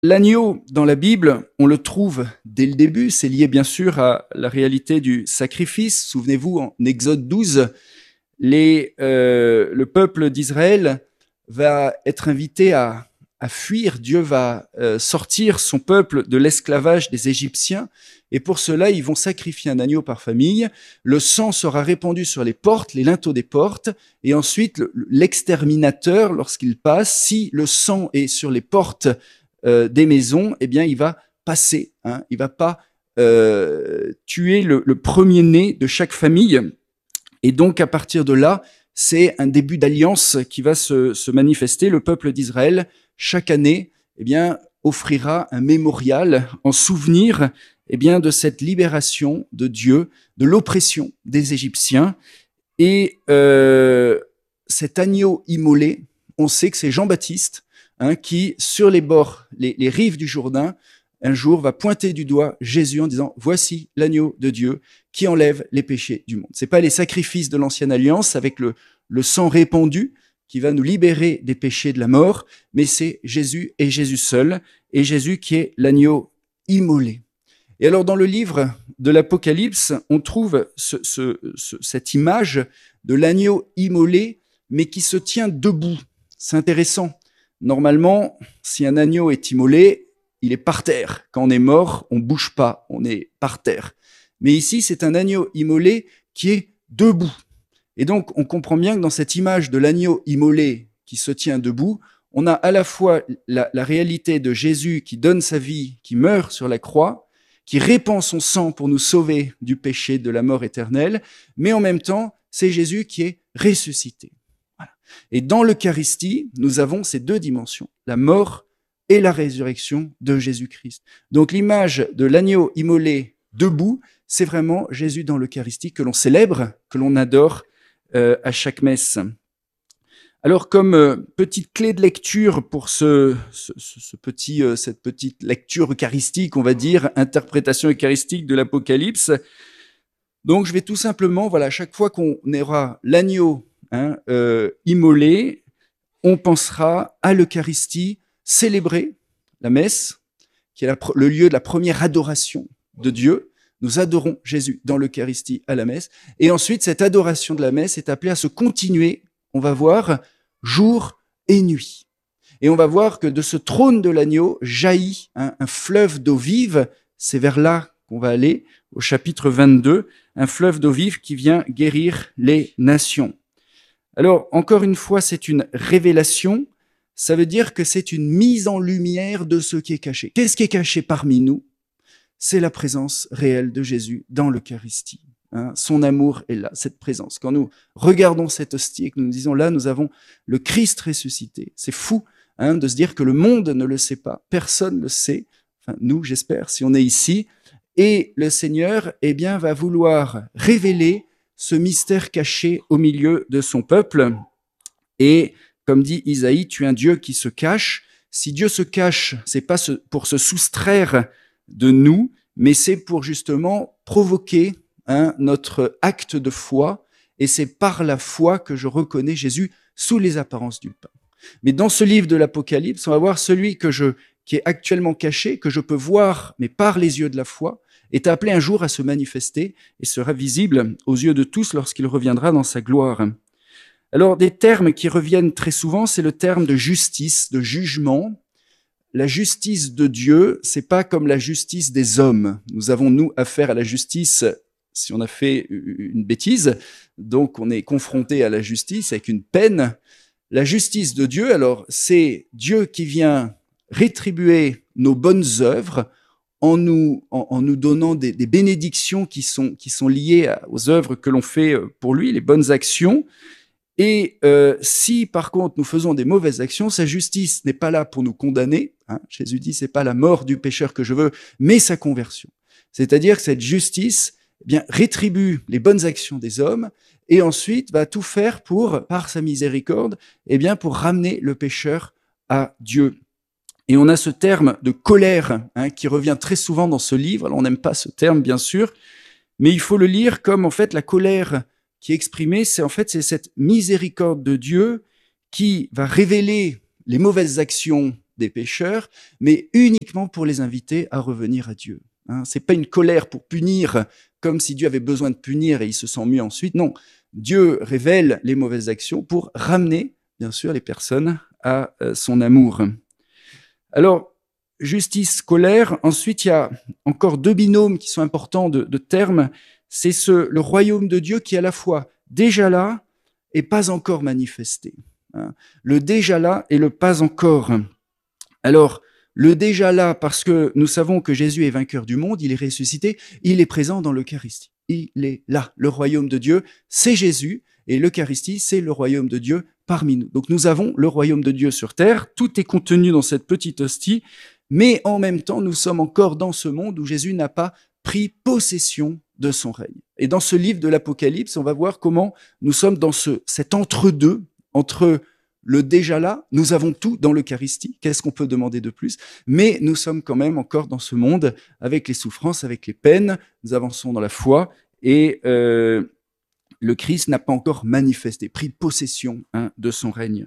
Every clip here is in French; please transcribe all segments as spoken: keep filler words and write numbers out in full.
L'agneau dans la Bible, on le trouve dès le début, c'est lié bien sûr à la réalité du sacrifice. Souvenez-vous, en Exode douze, les, euh, le peuple d'Israël va être invité à, à fuir. Dieu va euh, sortir son peuple de l'esclavage des Égyptiens. Et pour cela, ils vont sacrifier un agneau par famille. Le sang sera répandu sur les portes, les linteaux des portes. Et ensuite, l'exterminateur, lorsqu'il passe, si le sang est sur les portes euh, des maisons, eh bien, il va passer. Hein, il ne va pas euh, tuer le, le premier-né de chaque famille. Et donc, à partir de là, c'est un début d'alliance qui va se, se manifester. Le peuple d'Israël, chaque année, eh bien, offrira un mémorial en souvenir eh bien, de cette libération de Dieu, de l'oppression des Égyptiens. Et euh, cet agneau immolé, on sait que c'est Jean-Baptiste hein, qui, sur les bords, les, les rives du Jourdain, un jour va pointer du doigt Jésus en disant « Voici l'agneau de Dieu qui enlève les péchés du monde ». Ce n'est pas les sacrifices de l'ancienne alliance avec le, le sang répandu qui va nous libérer des péchés de la mort, mais c'est Jésus et Jésus seul, et Jésus qui est l'agneau immolé. Et alors dans le livre de l'Apocalypse, on trouve ce, ce, ce, cette image de l'agneau immolé, mais qui se tient debout. C'est intéressant. Normalement, si un agneau est immolé, il est par terre. Quand on est mort, on ne bouge pas, on est par terre. Mais ici, c'est un agneau immolé qui est debout. Et donc, on comprend bien que dans cette image de l'agneau immolé qui se tient debout, on a à la fois la, la réalité de Jésus qui donne sa vie, qui meurt sur la croix, qui répand son sang pour nous sauver du péché, de la mort éternelle, mais en même temps, c'est Jésus qui est ressuscité. Voilà. Et dans l'Eucharistie, nous avons ces deux dimensions, la mort et la résurrection de Jésus-Christ. Donc l'image de l'agneau immolé debout, c'est vraiment Jésus dans l'Eucharistie que l'on célèbre, que l'on adore euh, à chaque messe. Alors comme euh, petite clé de lecture pour ce, ce, ce petit, euh, cette petite lecture eucharistique, on va dire, interprétation eucharistique de l'Apocalypse, donc je vais tout simplement, voilà, chaque fois qu'on aura l'agneau hein, euh, immolé, on pensera à l'Eucharistie, célébrer la messe, qui est la, le lieu de la première adoration de Dieu. Nous adorons Jésus dans l'Eucharistie à la messe. Et ensuite, cette adoration de la messe est appelée à se continuer, on va voir, jour et nuit. Et on va voir que de ce trône de l'agneau jaillit hein, un fleuve d'eau vive. C'est vers là qu'on va aller, au chapitre vingt-deux, un fleuve d'eau vive qui vient guérir les nations. Alors, encore une fois, c'est une révélation. Ça veut dire que c'est une mise en lumière de ce qui est caché. Qu'est-ce qui est caché parmi nous? C'est la présence réelle de Jésus dans l'Eucharistie. Hein, son amour est là, cette présence. Quand nous regardons cette hostie et que nous nous disons là, nous avons le Christ ressuscité. C'est fou hein, de se dire que le monde ne le sait pas. Personne ne le sait. Enfin, nous, j'espère, si on est ici. Et le Seigneur, eh bien, va vouloir révéler ce mystère caché au milieu de son peuple. Et comme dit Isaïe, tu es un Dieu qui se cache. Si Dieu se cache, c'est pas pour se soustraire de nous, mais c'est pour justement provoquer hein, notre acte de foi. Et c'est par la foi que je reconnais Jésus sous les apparences du pain. Mais dans ce livre de l'Apocalypse, on va voir celui que je, qui est actuellement caché, que je peux voir, mais par les yeux de la foi, est appelé un jour à se manifester et sera visible aux yeux de tous lorsqu'il reviendra dans sa gloire. Alors, des termes qui reviennent très souvent, c'est le terme de justice, de jugement. La justice de Dieu, c'est pas comme la justice des hommes. Nous avons, nous, affaire à la justice si on a fait une bêtise. Donc, on est confronté à la justice avec une peine. La justice de Dieu, alors, c'est Dieu qui vient rétribuer nos bonnes œuvres en nous, en, en nous donnant des, des bénédictions qui sont, qui sont liées à, aux œuvres que l'on fait pour lui, les bonnes actions. Et euh, si, par contre, nous faisons des mauvaises actions, sa justice n'est pas là pour nous condamner. Hein. Jésus dit, c'est pas la mort du pécheur que je veux, mais sa conversion. C'est-à-dire que cette justice eh bien, rétribue les bonnes actions des hommes et ensuite va tout faire pour, par sa miséricorde, eh bien, pour ramener le pécheur à Dieu. Et on a ce terme de colère hein, qui revient très souvent dans ce livre. Alors, on n'aime pas ce terme, bien sûr, mais il faut le lire comme, en fait, la colère qui est exprimée, c'est en fait c'est cette miséricorde de Dieu qui va révéler les mauvaises actions des pécheurs, mais uniquement pour les inviter à revenir à Dieu. Hein, c'est pas une colère pour punir, comme si Dieu avait besoin de punir et il se sent mieux ensuite. Non, Dieu révèle les mauvaises actions pour ramener, bien sûr, les personnes à euh, son amour. Alors, justice, colère. Ensuite, il y a encore deux binômes qui sont importants de, de termes. C'est ce, le royaume de Dieu qui est à la fois déjà là et pas encore manifesté. Hein. Le déjà là et le pas encore. Alors, le déjà là, parce que nous savons que Jésus est vainqueur du monde, il est ressuscité, il est présent dans l'Eucharistie. Il est là. Le royaume de Dieu, c'est Jésus, et l'Eucharistie, c'est le royaume de Dieu parmi nous. Donc nous avons le royaume de Dieu sur terre, tout est contenu dans cette petite hostie, mais en même temps, nous sommes encore dans ce monde où Jésus n'a pas pris possession de son règne. Et dans ce livre de l'Apocalypse, on va voir comment nous sommes dans ce, cet entre-deux, entre le déjà là, nous avons tout dans l'Eucharistie, qu'est-ce qu'on peut demander de plus? Mais nous sommes quand même encore dans ce monde avec les souffrances, avec les peines, nous avançons dans la foi et euh, le Christ n'a pas encore manifesté, pris possession hein, de son règne.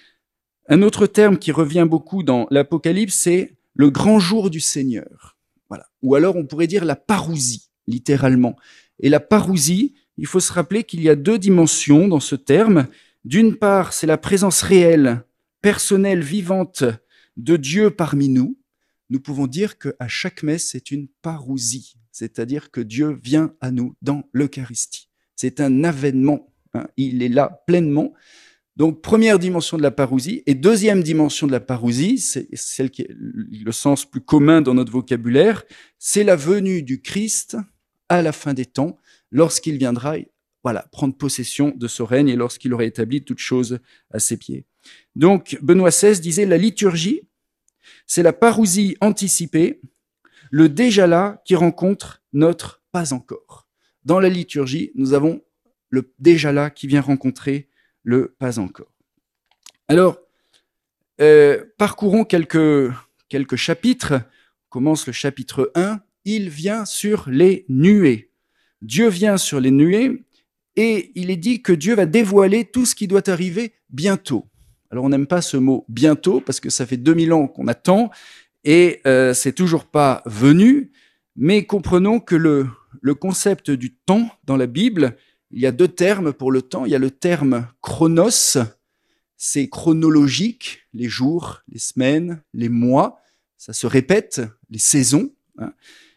Un autre terme qui revient beaucoup dans l'Apocalypse, c'est le grand jour du Seigneur. Voilà. Ou alors on pourrait dire la parousie, littéralement. Et la parousie, il faut se rappeler qu'il y a deux dimensions dans ce terme. D'une part, c'est la présence réelle, personnelle, vivante de Dieu parmi nous. Nous pouvons dire qu'à chaque messe, c'est une parousie, c'est-à-dire que Dieu vient à nous dans l'Eucharistie. C'est un avènement, hein, il est là pleinement. Donc, première dimension de la parousie. Et deuxième dimension de la parousie, c'est celle qui est le sens plus commun dans notre vocabulaire, c'est la venue du Christ à la fin des temps, lorsqu'il viendra voilà, prendre possession de ce règne et lorsqu'il aura établi toutes choses à ses pieds. Donc, Benoît seize disait, la liturgie, c'est la parousie anticipée, le déjà là qui rencontre notre pas encore. Dans la liturgie, nous avons le déjà là qui vient rencontrer le pas encore. Alors, euh, parcourons quelques, quelques chapitres. On commence le chapitre un. Il vient sur les nuées. Dieu vient sur les nuées. Et il est dit que Dieu va dévoiler tout ce qui doit arriver bientôt. Alors on n'aime pas ce mot bientôt parce que ça fait deux mille ans qu'on attend et euh, c'est toujours pas venu. Mais comprenons que le, le concept du temps dans la Bible, il y a deux termes pour le temps. Il y a le terme chronos, c'est chronologique, les jours, les semaines, les mois, ça se répète, les saisons. Hein.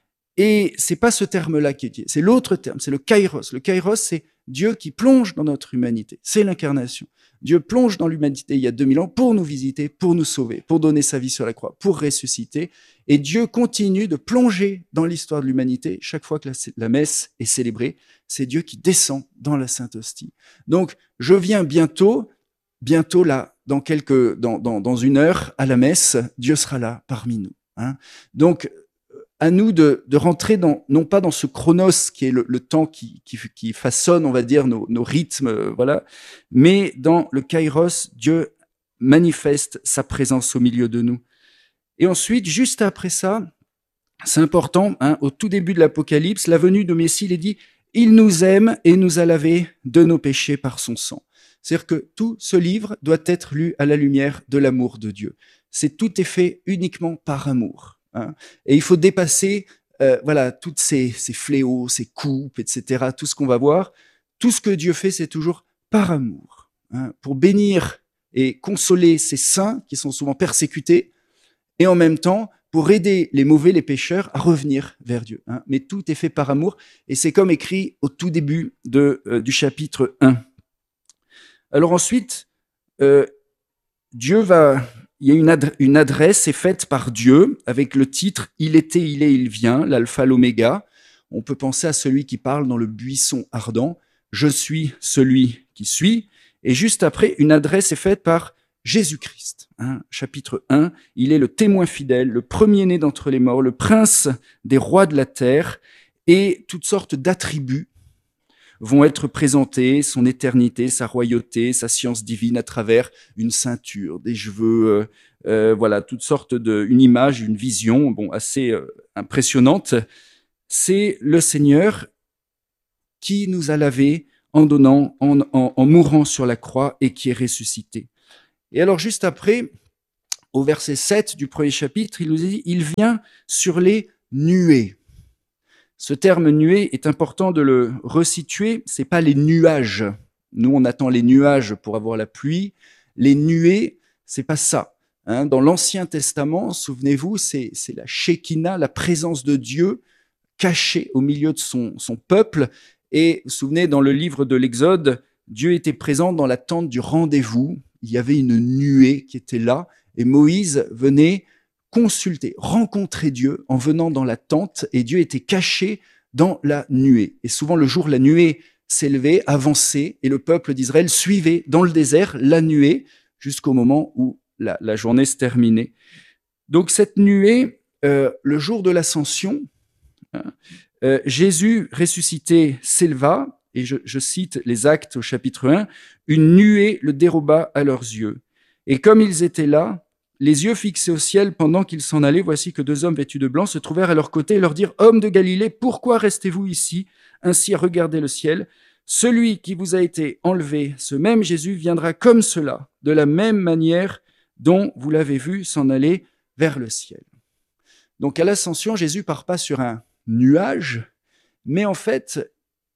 Et c'est pas ce terme-là qui est dit, c'est l'autre terme, c'est le kairos. Le kairos, c'est Dieu qui plonge dans notre humanité. C'est l'incarnation. Dieu plonge dans l'humanité il y a deux mille ans pour nous visiter, pour nous sauver, pour donner sa vie sur la croix, pour ressusciter. Et Dieu continue de plonger dans l'histoire de l'humanité chaque fois que la, la messe est célébrée. C'est Dieu qui descend dans la Sainte Hostie. Donc, je viens bientôt, bientôt là, dans, quelques, dans, dans, dans une heure, à la messe, Dieu sera là parmi nous. Hein. Donc, à nous de, de rentrer dans, non pas dans ce chronos qui est le, le temps qui, qui, qui façonne, on va dire, nos, nos rythmes, euh, voilà, mais dans le kairos, Dieu manifeste sa présence au milieu de nous. Et ensuite, juste après ça, c'est important, hein, au tout début de l'Apocalypse, la venue de Messie, il est dit, il nous aime et nous a lavé de nos péchés par son sang. C'est-à-dire que tout ce livre doit être lu à la lumière de l'amour de Dieu. C'est tout est fait uniquement par amour. Hein. Et il faut dépasser euh, voilà, toutes ces, ces fléaux, ces coupes, et cetera, tout ce qu'on va voir. Tout ce que Dieu fait, c'est toujours par amour. Hein, pour bénir et consoler ses saints qui sont souvent persécutés, et en même temps, pour aider les mauvais, les pécheurs, à revenir vers Dieu. Hein. Mais tout est fait par amour, et c'est comme écrit au tout début de, euh, du chapitre un. Alors ensuite, euh, Dieu va... Il y a une, adre- une adresse est faite par Dieu avec le titre « Il était, il est, il vient », l'alpha, l'oméga. On peut penser à celui qui parle dans le buisson ardent « Je suis celui qui suis ». Et juste après, une adresse est faite par Jésus-Christ. Hein, chapitre un, il est le témoin fidèle, le premier-né d'entre les morts, le prince des rois de la terre et toutes sortes d'attributs vont être présentés, son éternité, sa royauté, sa science divine à travers une ceinture, des cheveux, euh, euh, voilà, toutes sortes de, une image, une vision, bon, assez euh, impressionnante. C'est le Seigneur qui nous a lavés en donnant, en, en, en mourant sur la croix et qui est ressuscité. Et alors juste après, au verset sept du premier chapitre, il nous dit « Il vient sur les nuées ». Ce terme nuée est important de le resituer, c'est pas les nuages. Nous, on attend les nuages pour avoir la pluie. Les nuées, c'est pas ça. Hein, dans l'Ancien Testament, souvenez-vous, c'est, c'est la Shekinah, la présence de Dieu cachée au milieu de son, son peuple. Et vous vous souvenez, dans le livre de l'Exode, Dieu était présent dans la tente du rendez-vous. Il y avait une nuée qui était là et Moïse venait consulter, rencontrer Dieu en venant dans la tente et Dieu était caché dans la nuée. Et souvent, le jour, la nuée s'élevait, avançait et le peuple d'Israël suivait dans le désert la nuée jusqu'au moment où la, la journée se terminait. Donc, cette nuée, euh, le jour de l'ascension, hein, euh, Jésus ressuscité s'éleva, et je, je cite les Actes au chapitre un, « Une nuée le déroba à leurs yeux. Et comme ils étaient là, les yeux fixés au ciel pendant qu'ils s'en allaient, voici que deux hommes vêtus de blanc se trouvèrent à leur côté et leur dirent « Hommes de Galilée, pourquoi restez-vous ici, ainsi à regarder le ciel ? Celui qui vous a été enlevé, ce même Jésus, viendra comme cela, de la même manière dont vous l'avez vu s'en aller vers le ciel. » Donc à l'ascension, Jésus part pas sur un nuage, mais en fait,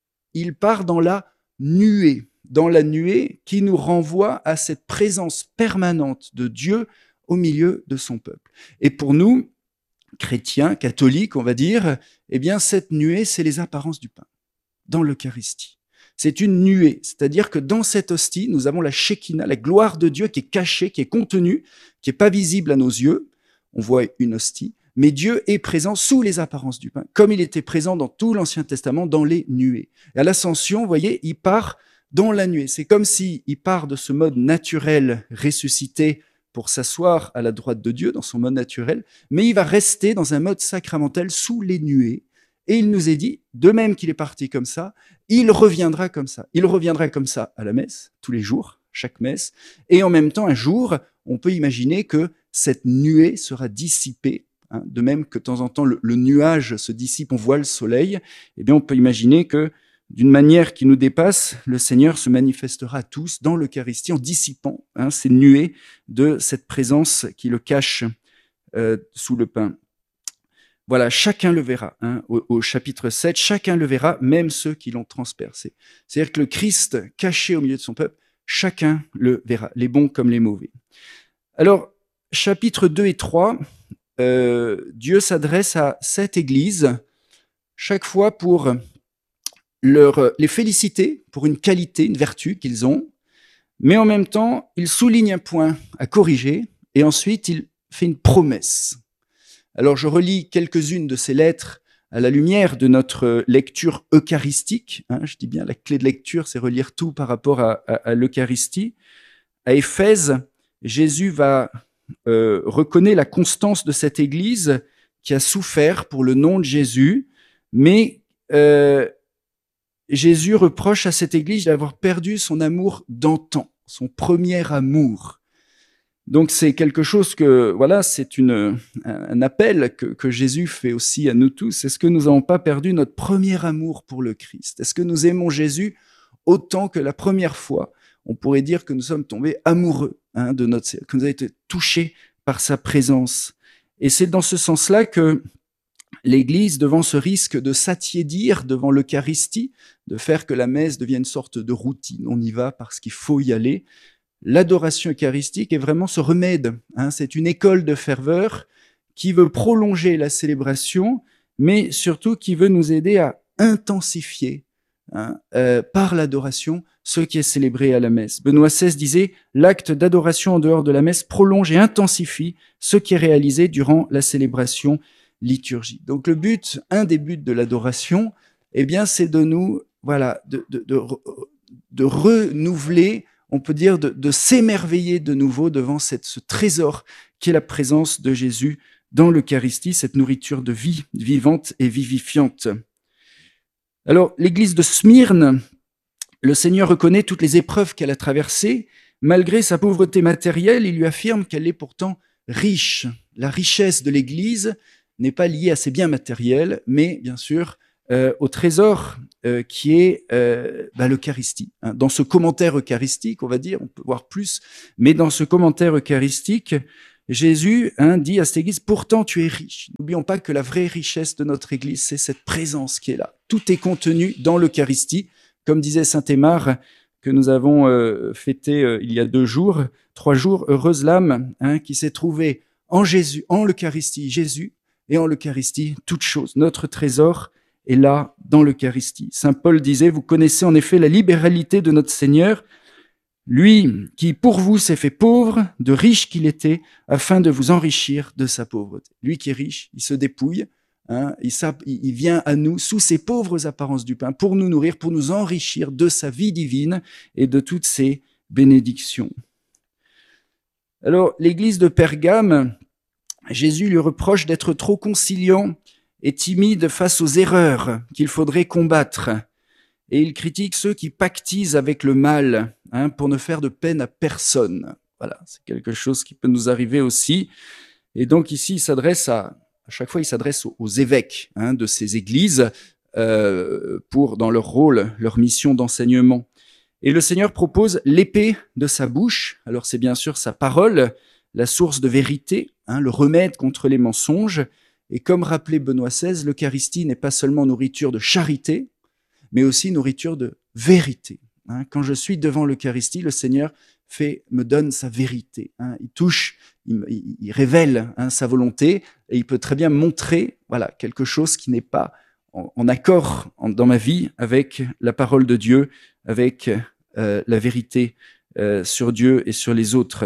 il part dans la nuée, dans la nuée qui nous renvoie à cette présence permanente de Dieu au milieu de son peuple. Et pour nous, chrétiens, catholiques, on va dire, eh bien, cette nuée, c'est les apparences du pain dans l'Eucharistie. C'est une nuée, c'est-à-dire que dans cette hostie, nous avons la Shekinah, la gloire de Dieu qui est cachée, qui est contenue, qui n'est pas visible à nos yeux. On voit une hostie, mais Dieu est présent sous les apparences du pain, comme il était présent dans tout l'Ancien Testament, dans les nuées. Et à l'ascension, vous voyez, il part dans la nuée. C'est comme s'il part de ce mode naturel ressuscité pour s'asseoir à la droite de Dieu, dans son mode naturel, mais il va rester dans un mode sacramentel sous les nuées. Et il nous est dit, de même qu'il est parti comme ça, il reviendra comme ça. Il reviendra comme ça à la messe, tous les jours, chaque messe. Et en même temps, un jour, on peut imaginer que cette nuée sera dissipée. Hein, de même que de temps en temps, le, le nuage se dissipe, on voit le soleil. Eh bien, on peut imaginer que d'une manière qui nous dépasse, le Seigneur se manifestera à tous dans l'Eucharistie en dissipant hein, ces nuées de cette présence qui le cache euh, sous le pain. Voilà, chacun le verra. Hein, au, au chapitre sept, chacun le verra, même ceux qui l'ont transpercé. C'est-à-dire que le Christ, caché au milieu de son peuple, chacun le verra, les bons comme les mauvais. Alors, chapitres deux et trois, euh, Dieu s'adresse à cette Église, chaque fois pour leur, les féliciter pour une qualité, une vertu qu'ils ont, mais en même temps, il souligne un point à corriger, et ensuite, il fait une promesse. Alors, je relis quelques-unes de ces lettres à la lumière de notre lecture eucharistique. Hein, je dis bien la clé de lecture, c'est relire tout par rapport à, à, à l'Eucharistie. À Éphèse, Jésus va euh, reconnaître la constance de cette Église qui a souffert pour le nom de Jésus, mais euh, Jésus reproche à cette Église d'avoir perdu son amour d'antan, son premier amour. Donc c'est quelque chose que, voilà, c'est une, un appel que, que Jésus fait aussi à nous tous. Est-ce que nous n'avons pas perdu notre premier amour pour le Christ? Est-ce que nous aimons Jésus autant que la première fois? On pourrait dire que nous sommes tombés amoureux hein, de notre Seigneur, que nous avons été touchés par sa présence. Et c'est dans ce sens-là que l'Église, devant ce risque de s'attiédir devant l'Eucharistie, de faire que la messe devienne une sorte de routine, on y va parce qu'il faut y aller, l'adoration eucharistique est vraiment ce remède. Hein, c'est une école de ferveur qui veut prolonger la célébration, mais surtout qui veut nous aider à intensifier hein, euh, par l'adoration ce qui est célébré à la messe. Benoît seize disait « L'acte d'adoration en dehors de la messe prolonge et intensifie ce qui est réalisé durant la célébration liturgique. » Donc le but, un des buts de l'adoration, eh bien, c'est de nous, voilà, de, de, de, de renouveler, on peut dire, de, de s'émerveiller de nouveau devant cette, ce trésor qui est la présence de Jésus dans l'Eucharistie, cette nourriture de vie vivante et vivifiante. Alors, l'église de Smyrne, le Seigneur reconnaît toutes les épreuves qu'elle a traversées. Malgré sa pauvreté matérielle, il lui affirme qu'elle est pourtant riche. La richesse de l'église n'est pas liée à ses biens matériels, mais bien sûr euh, au trésor euh, qui est euh, bah, l'Eucharistie. Hein. Dans ce commentaire eucharistique, on va dire, on peut voir plus, mais dans ce commentaire eucharistique, Jésus hein, dit à cette église, pourtant tu es riche. N'oublions pas que la vraie richesse de notre église, c'est cette présence qui est là. Tout est contenu dans l'Eucharistie. Comme disait saint Aymar, que nous avons euh, fêté euh, il y a deux jours, trois jours, heureuse l'âme hein, qui s'est trouvée en Jésus, en l'Eucharistie, Jésus, et en l'Eucharistie, toute chose. Notre trésor est là dans l'Eucharistie. Saint Paul disait, vous connaissez en effet la libéralité de notre Seigneur, lui qui pour vous s'est fait pauvre, de riche qu'il était, afin de vous enrichir de sa pauvreté. Lui qui est riche, il se dépouille, hein, il, il vient à nous sous ses pauvres apparences du pain pour nous nourrir, pour nous enrichir de sa vie divine et de toutes ses bénédictions. Alors, l'église de Pergame, Jésus lui reproche d'être trop conciliant et timide face aux erreurs qu'il faudrait combattre. Et il critique ceux qui pactisent avec le mal hein, pour ne faire de peine à personne. Voilà, c'est quelque chose qui peut nous arriver aussi. Et donc ici, il s'adresse à, à chaque fois, il s'adresse aux, aux évêques hein, de ces églises euh, pour, dans leur rôle, leur mission d'enseignement. Et le Seigneur propose l'épée de sa bouche. Alors c'est bien sûr sa parole, la source de vérité, hein, le remède contre les mensonges. Et comme rappelait Benoît seize, l'Eucharistie n'est pas seulement nourriture de charité, mais aussi nourriture de vérité. Hein. Quand je suis devant l'Eucharistie, le Seigneur fait, me donne sa vérité. Hein. Il touche, il, il, il révèle hein, sa volonté, et il peut très bien montrer voilà, quelque chose qui n'est pas en, en accord en, dans ma vie avec la parole de Dieu, avec euh, la vérité euh, sur Dieu et sur les autres.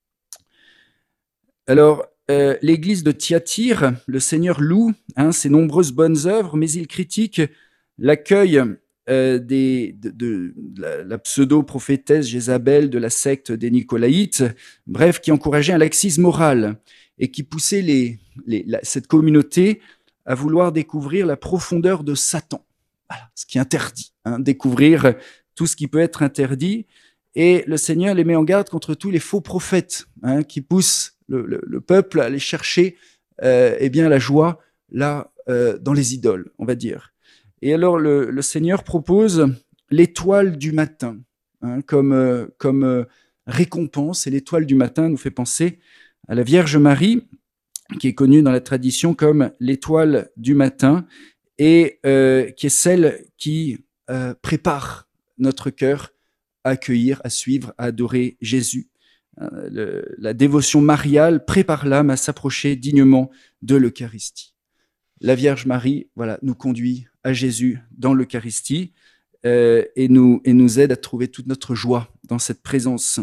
Alors, euh, l'église de Thyatire, le Seigneur loue hein, ses nombreuses bonnes œuvres, mais il critique l'accueil euh, des, de, de, de la, la pseudo-prophétesse Jézabel de la secte des Nicolaïtes, bref, qui encourageait un laxisme moral et qui poussait les, les, la, cette communauté à vouloir découvrir la profondeur de Satan, voilà, ce qui est interdit, hein, découvrir tout ce qui peut être interdit. Et le Seigneur les met en garde contre tous les faux prophètes hein, qui poussent le, le, le peuple à aller chercher euh, eh bien, la joie là, euh, dans les idoles, on va dire. Et alors, le, le Seigneur propose l'étoile du matin hein, comme, euh, comme euh, récompense. Et l'étoile du matin nous fait penser à la Vierge Marie, qui est connue dans la tradition comme l'étoile du matin, et euh, qui est celle qui euh, prépare notre cœur à accueillir, à suivre, à adorer Jésus. Euh, le, la dévotion mariale prépare l'âme à s'approcher dignement de l'Eucharistie. La Vierge Marie, voilà, nous conduit à Jésus dans l'Eucharistie euh, et, nous, et nous aide à trouver toute notre joie dans cette présence.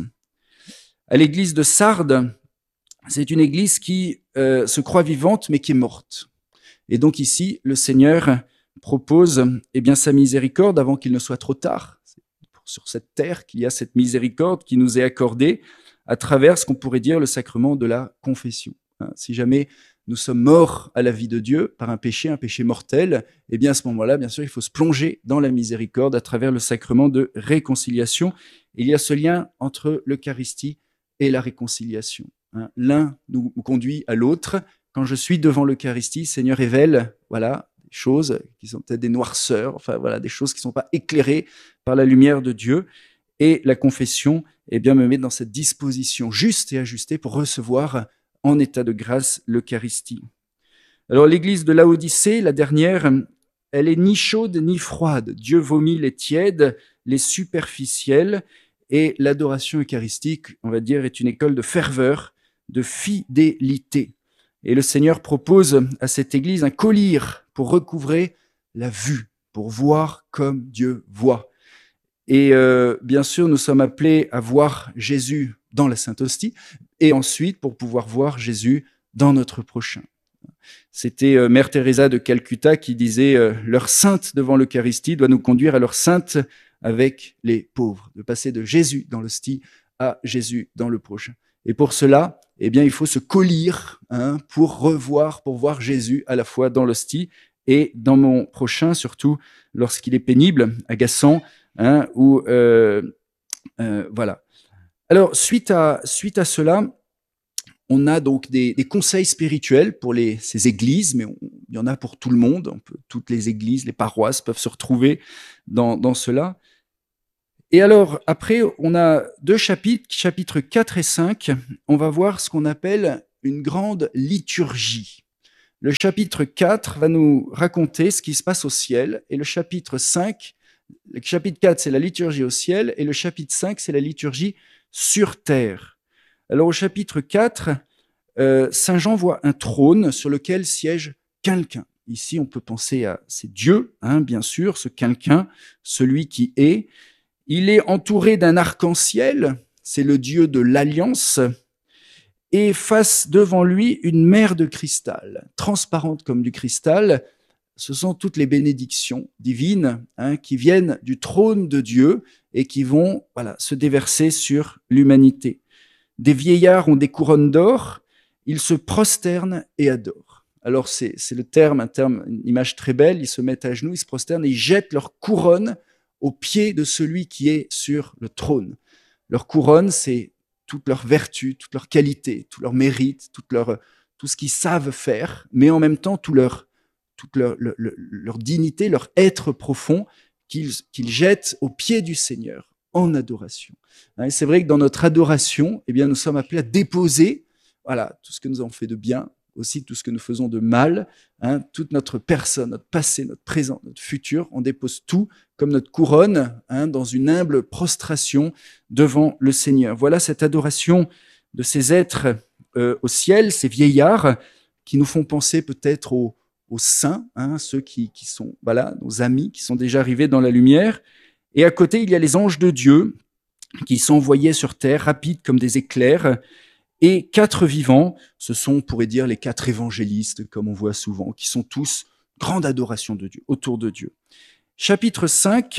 À l'église de Sardes, c'est une église qui euh, se croit vivante mais qui est morte. Et donc ici, le Seigneur propose eh bien, sa miséricorde avant qu'il ne soit trop tard. C'est sur cette terre qu'il y a cette miséricorde qui nous est accordée à travers ce qu'on pourrait dire le sacrement de la confession. Hein, si jamais nous sommes morts à la vie de Dieu par un péché, un péché mortel, eh bien à ce moment-là, bien sûr, il faut se plonger dans la miséricorde à travers le sacrement de réconciliation. Il y a ce lien entre l'Eucharistie et la réconciliation. Hein. L'un nous conduit à l'autre. Quand je suis devant l'Eucharistie, le Seigneur révèle, voilà, des choses qui sont peut-être des noirceurs, enfin voilà, des choses qui ne sont pas éclairées par la lumière de Dieu. Et la confession, eh bien, me met dans cette disposition juste et ajustée pour recevoir en état de grâce l'Eucharistie. Alors l'église de Laodicée, la dernière, elle est ni chaude ni froide. Dieu vomit les tièdes, les superficiels, et l'adoration eucharistique, on va dire, est une école de ferveur, de fidélité. Et le Seigneur propose à cette église un collier pour recouvrer la vue, pour voir comme Dieu voit. Et euh, bien sûr, nous sommes appelés à voir Jésus dans la Sainte Hostie, et ensuite pour pouvoir voir Jésus dans notre prochain. C'était euh, Mère Teresa de Calcutta qui disait euh, « Leur sainte devant l'Eucharistie doit nous conduire à leur sainte avec les pauvres », de passer de Jésus dans l'hostie à Jésus dans le prochain. Et pour cela, eh bien, il faut se collir hein, pour revoir, pour voir Jésus à la fois dans l'hostie et dans mon prochain, surtout lorsqu'il est pénible, agaçant, hein, ou euh, euh, voilà. Alors, suite à, suite à cela, on a donc des, des conseils spirituels pour les, ces églises, mais on, il y en a pour tout le monde. On peut, toutes les églises, les paroisses peuvent se retrouver dans, dans cela. Et alors, après, on a deux chapitres, chapitres quatre et cinq, on va voir ce qu'on appelle une grande liturgie. Le chapitre quatre va nous raconter ce qui se passe au ciel, et le chapitre cinq, le chapitre quatre, c'est la liturgie au ciel, et le chapitre cinq, c'est la liturgie sur terre. Alors, au chapitre quatre, euh, Saint Jean voit un trône sur lequel siège quelqu'un. Ici, on peut penser à c'est Dieu, hein, bien sûr, ce quelqu'un, celui qui est. Il est entouré d'un arc-en-ciel, c'est le Dieu de l'Alliance, et face devant lui une mer de cristal, transparente comme du cristal. Ce sont toutes les bénédictions divines, hein, qui viennent du trône de Dieu et qui vont, voilà, se déverser sur l'humanité. Des vieillards ont des couronnes d'or, ils se prosternent et adorent. Alors c'est, c'est le terme, un terme, une image très belle, ils se mettent à genoux, ils se prosternent et ils jettent leur couronne aux pieds de celui qui est sur le trône. Leur couronne, c'est toute leur vertu, toute leur qualité, tout leur mérite, toute leur, tout ce qu'ils savent faire, mais en même temps tout leur, toute leur, leur, leur dignité, leur être profond qu'ils, qu'ils jettent aux pieds du Seigneur en adoration. Et c'est vrai que dans notre adoration, eh bien, nous sommes appelés à déposer, voilà, tout ce que nous avons fait de bien, aussi tout ce que nous faisons de mal, hein, toute notre personne, notre passé, notre présent, notre futur, on dépose tout comme notre couronne, hein, dans une humble prostration devant le Seigneur. Voilà cette adoration de ces êtres euh, au ciel, ces vieillards qui nous font penser peut-être aux, aux saints, hein, ceux qui, qui sont, voilà, nos amis, qui sont déjà arrivés dans la lumière. Et à côté, il y a les anges de Dieu qui s'envoyaient sur terre, rapides comme des éclairs. Et quatre vivants, ce sont, on pourrait dire, les quatre évangélistes, comme on voit souvent, qui sont tous grande adoration de Dieu, autour de Dieu. Chapitre cinq,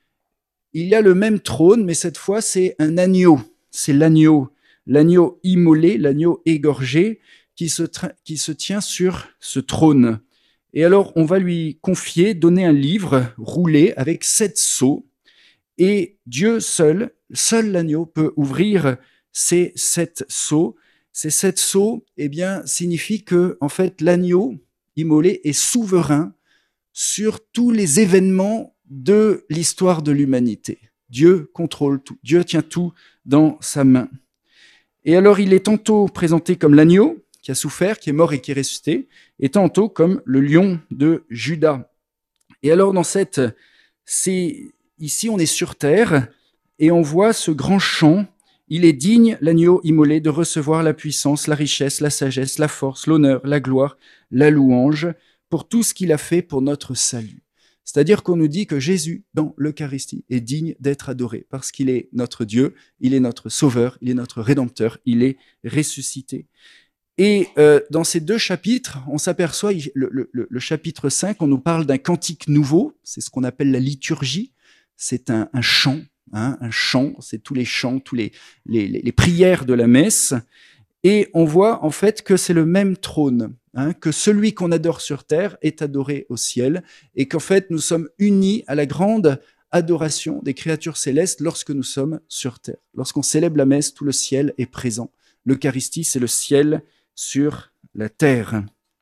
il y a le même trône, mais cette fois, c'est un agneau. C'est l'agneau, l'agneau immolé, l'agneau égorgé, qui se, tra- qui se tient sur ce trône. Et alors, on va lui confier, donner un livre roulé avec sept sceaux. Et Dieu seul, seul l'agneau peut ouvrir ces sept sceaux. Ces sept sceaux, eh bien, signifient que, en fait, l'agneau immolé est souverain sur tous les événements de l'histoire de l'humanité. Dieu contrôle tout. Dieu tient tout dans sa main. Et alors, il est tantôt présenté comme l'agneau qui a souffert, qui est mort et qui est ressuscité, et tantôt comme le lion de Juda. Et alors, dans cette, c'est ici, on est sur terre et on voit ce grand chant. Il est digne, l'agneau immolé, de recevoir la puissance, la richesse, la sagesse, la force, l'honneur, la gloire, la louange, pour tout ce qu'il a fait pour notre salut. C'est-à-dire qu'on nous dit que Jésus, dans l'Eucharistie, est digne d'être adoré, parce qu'il est notre Dieu, il est notre Sauveur, il est notre Rédempteur, il est ressuscité. Et euh, dans ces deux chapitres, on s'aperçoit, le, le, le chapitre cinq, on nous parle d'un cantique nouveau, c'est ce qu'on appelle la liturgie, c'est un, un chant, hein, un chant, c'est tous les chants, tous les, les, les prières de la messe, et on voit en fait que c'est le même trône, hein, que celui qu'on adore sur terre est adoré au ciel, et qu'en fait nous sommes unis à la grande adoration des créatures célestes lorsque nous sommes sur terre. Lorsqu'on célèbre la messe, tout le ciel est présent. L'Eucharistie, c'est le ciel sur la terre.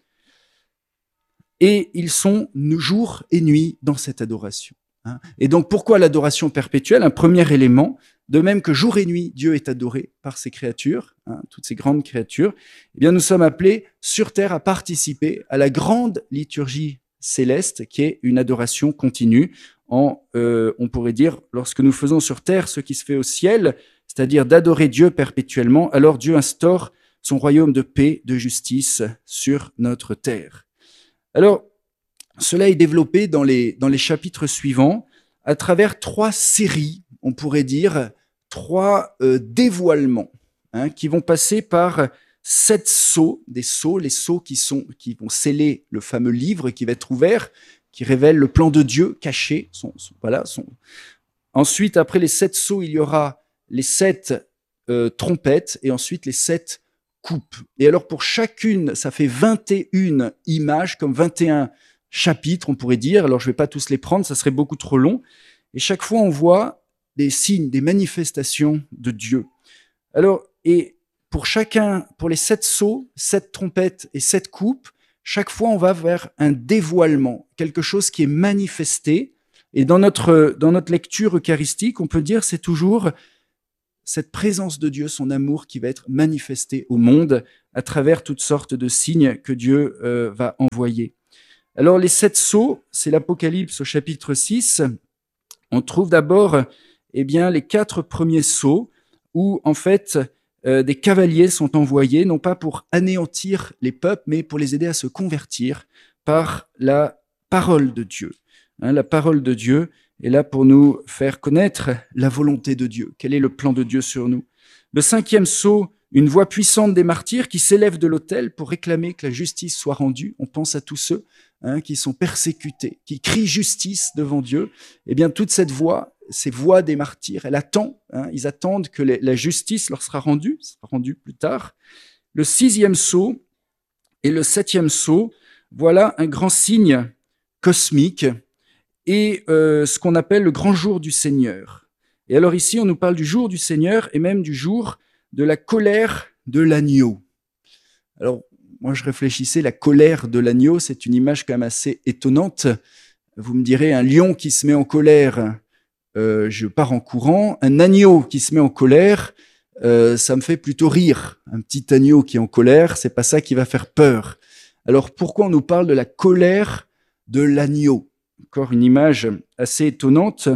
Et ils sont jour et nuit dans cette adoration. Et donc, pourquoi l'adoration perpétuelle? Un premier élément, de même que jour et nuit, Dieu est adoré par ses créatures, hein, toutes ces grandes créatures, eh bien, nous sommes appelés sur terre à participer à la grande liturgie céleste, qui est une adoration continue. En, euh, on pourrait dire, lorsque nous faisons sur terre ce qui se fait au ciel, c'est-à-dire d'adorer Dieu perpétuellement, alors Dieu instaure son royaume de paix, de justice sur notre terre. Alors, cela est développé dans les, dans les chapitres suivants à travers trois séries, on pourrait dire, trois euh, dévoilements, hein, qui vont passer par sept sceaux, des sceaux, les sceaux qui, sont, qui vont sceller le fameux livre qui va être ouvert, qui révèle le plan de Dieu caché. Son, son, voilà, son... Ensuite, après les sept sceaux, il y aura les sept euh, trompettes et ensuite les sept coupes. Et alors pour chacune, ça fait vingt et une images, comme vingt et un chapitres, on pourrait dire. Alors je ne vais pas tous les prendre, ça serait beaucoup trop long. Et chaque fois, on voit des signes, des manifestations de Dieu. Alors, et pour chacun, pour les sept sceaux, sept trompettes et sept coupes, chaque fois, on va vers un dévoilement, quelque chose qui est manifesté. Et dans notre, dans notre lecture eucharistique, on peut dire c'est toujours cette présence de Dieu, son amour qui va être manifesté au monde à travers toutes sortes de signes que Dieu euh, va envoyer. Alors les sept sceaux, c'est l'Apocalypse au chapitre six. On trouve d'abord eh bien, les quatre premiers sceaux où en fait euh, des cavaliers sont envoyés, non pas pour anéantir les peuples, mais pour les aider à se convertir par la parole de Dieu. Hein, la parole de Dieu est là pour nous faire connaître la volonté de Dieu. Quel est le plan de Dieu sur nous? Le cinquième sceau, une voix puissante des martyrs qui s'élève de l'autel pour réclamer que la justice soit rendue. On pense à tous ceux hein, qui sont persécutés, qui crient justice devant Dieu. Eh bien, toute cette voix, ces voix des martyrs, elle attend. Hein, ils attendent que les, la justice leur sera rendue, sera rendue plus tard. Le sixième sceau et le septième sceau, voilà un grand signe cosmique et euh, ce qu'on appelle le grand jour du Seigneur. Et alors ici, on nous parle du jour du Seigneur et même du jour de la colère de l'agneau. Alors, moi, je réfléchissais, la colère de l'agneau, c'est une image quand même assez étonnante. Vous me direz, un lion qui se met en colère, euh, je pars en courant. Un agneau qui se met en colère, euh, ça me fait plutôt rire. Un petit agneau qui est en colère, c'est pas ça qui va faire peur. Alors, pourquoi on nous parle de la colère de l'agneau? Encore une image assez étonnante.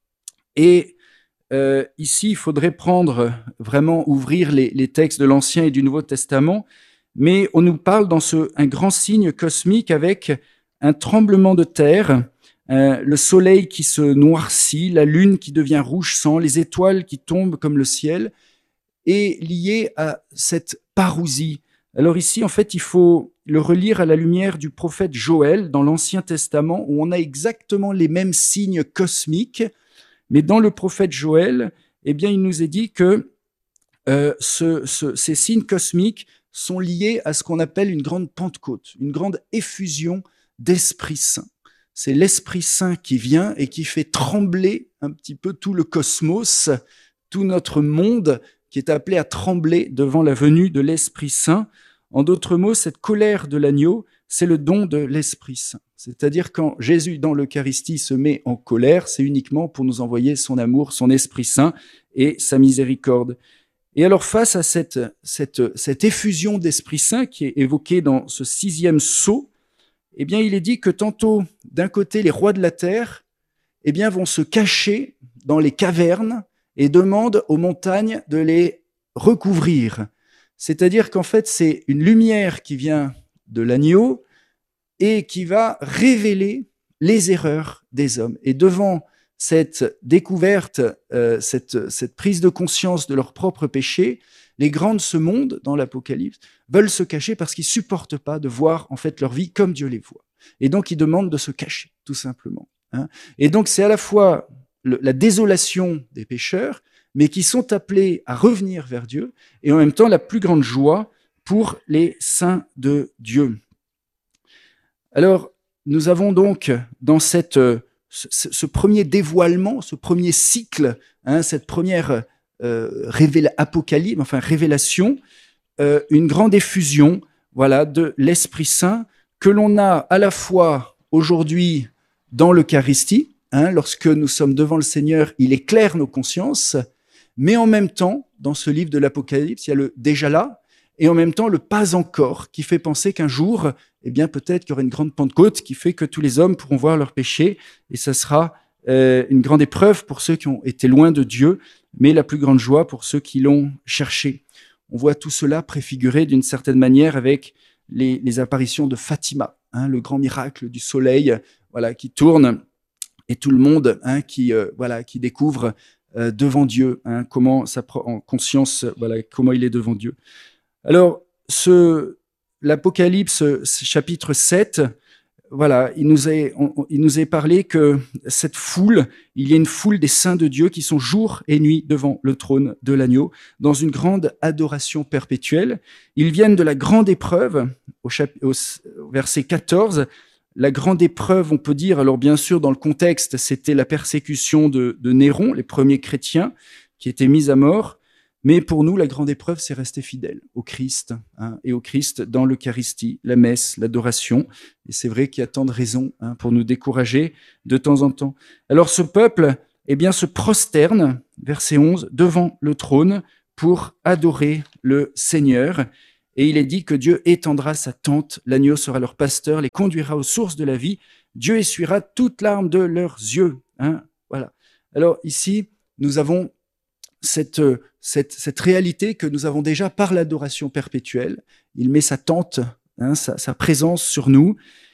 Et euh, ici, il faudrait prendre, vraiment ouvrir les, les textes de l'Ancien et du Nouveau Testament, mais on nous parle dans ce, un grand signe cosmique avec un tremblement de terre, euh, le soleil qui se noircit, la lune qui devient rouge sang, les étoiles qui tombent comme le ciel, et lié à cette parousie. Alors ici, en fait, il faut le relire à la lumière du prophète Joël dans l'Ancien Testament, où on a exactement les mêmes signes cosmiques, mais dans le prophète Joël, eh bien, il nous est dit que euh, ce, ce, ces signes cosmiques sont liés à ce qu'on appelle une grande Pentecôte, une grande effusion d'Esprit Saint. C'est l'Esprit Saint qui vient et qui fait trembler un petit peu tout le cosmos, tout notre monde qui est appelé à trembler devant la venue de l'Esprit Saint. En d'autres mots, cette colère de l'agneau, c'est le don de l'Esprit Saint. C'est-à-dire quand Jésus, dans l'Eucharistie, se met en colère, c'est uniquement pour nous envoyer son amour, son Esprit Saint et sa miséricorde. Et alors, face à cette, cette, cette effusion d'Esprit Saint qui est évoquée dans ce sixième sceau, eh bien, il est dit que tantôt, d'un côté, les rois de la terre, eh bien, vont se cacher dans les cavernes et demandent aux montagnes de les recouvrir. C'est-à-dire qu'en fait, c'est une lumière qui vient de l'agneau et qui va révéler les erreurs des hommes. Et devant cette découverte, euh, cette, cette prise de conscience de leur propre péché, les grands de ce monde, dans l'Apocalypse, veulent se cacher parce qu'ils supportent pas de voir en fait leur vie comme Dieu les voit. Et donc, ils demandent de se cacher, tout simplement. Hein. Et donc, c'est à la fois le, la désolation des pécheurs, mais qui sont appelés à revenir vers Dieu, et en même temps la plus grande joie pour les saints de Dieu. Alors, nous avons donc dans cette, ce, ce premier dévoilement, ce premier cycle, hein, cette première euh, révéla- apocalypse, enfin révélation, euh, une grande effusion, voilà, de l'Esprit Saint que l'on a à la fois aujourd'hui dans l'Eucharistie, hein, lorsque nous sommes devant le Seigneur, il éclaire nos consciences, mais en même temps, dans ce livre de l'Apocalypse, il y a le déjà là, et en même temps le pas encore, qui fait penser qu'un jour, eh bien peut-être qu'il y aura une grande Pentecôte qui fait que tous les hommes pourront voir leurs péchés, et ça sera euh, une grande épreuve pour ceux qui ont été loin de Dieu, mais la plus grande joie pour ceux qui l'ont cherché. On voit tout cela préfiguré d'une certaine manière avec les, les apparitions de Fatima, hein, le grand miracle du soleil, voilà, qui tourne, et tout le monde hein, qui, euh, voilà, qui découvre euh, devant Dieu, hein, comment ça prend en conscience, voilà, comment il est devant Dieu. Alors, ce, l'Apocalypse chapitre sept, voilà, il nous, est, on, il nous est parlé que cette foule, il y a une foule des saints de Dieu qui sont jour et nuit devant le trône de l'agneau, dans une grande adoration perpétuelle. Ils viennent de la grande épreuve, au, chapitre, au verset quatorze, la grande épreuve, on peut dire, alors bien sûr, dans le contexte, c'était la persécution de, de Néron, les premiers chrétiens qui étaient mis à mort, Mais pour nous, la grande épreuve, c'est rester fidèle au Christ, hein, et au Christ dans l'Eucharistie, la messe, l'adoration. Et c'est vrai qu'il y a tant de raisons, hein, pour nous décourager de temps en temps. Alors ce peuple, eh bien, se prosterne, verset onze, devant le trône pour adorer le Seigneur. Et il est dit que Dieu étendra sa tente, l'agneau sera leur pasteur, les conduira aux sources de la vie. Dieu essuiera toute larme de leurs yeux. Hein, voilà. Alors ici, nous avons cette, cette, cette réalité que nous avons déjà par l'adoration perpétuelle. Il met sa tente, hein, sa, sa présence sur nous.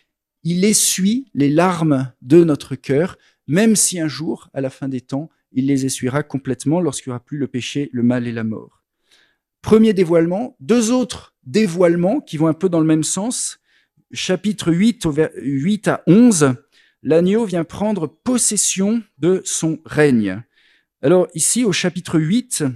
Il essuie les larmes de notre cœur, même si un jour, à la fin des temps, il les essuiera complètement lorsqu'il n'y aura plus le péché, le mal et la mort. Premier dévoilement. Deux autres dévoilements qui vont un peu dans le même sens. Chapitre huit, huit à onze, l'agneau vient prendre possession de son règne. Alors ici, au chapitre huit,